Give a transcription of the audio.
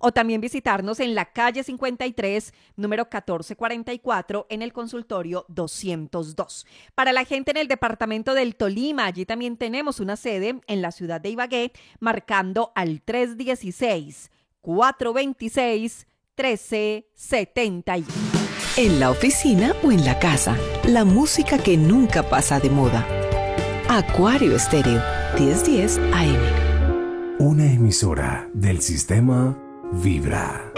o también visitarnos en la calle 53, número 1444, en el consultorio 202. Para la gente en el departamento del Tolima, allí también tenemos una sede en la ciudad de Ibagué, marcando al 316-426-1371. En la oficina o en la casa, la música que nunca pasa de moda. Acuario Estéreo, 1010 AM. Una emisora del sistema Vibra.